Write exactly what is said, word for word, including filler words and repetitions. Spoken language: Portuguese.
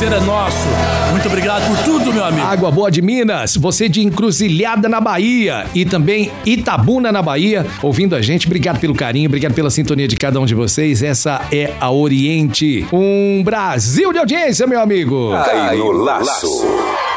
prazer é nosso. Muito obrigado por tudo, meu amigo. Água Boa de Minas, você de Encruzilhada na Bahia e também Itabuna na Bahia, ouvindo a gente. Obrigado pelo carinho, obrigado pela sintonia de cada um de vocês. Essa é a Oriente, um Brasil de audiência, meu amigo. Aí no laço.